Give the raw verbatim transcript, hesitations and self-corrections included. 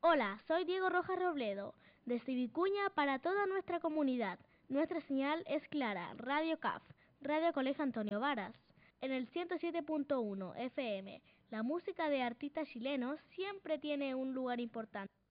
Hola, soy Diego Rojas Robledo, desde Vicuña para toda nuestra comunidad. Nuestra señal es clara, Radio C A F, Radio Colegio Antonio Varas. En el ciento siete punto uno F M, la música de artistas chilenos siempre tiene un lugar importante.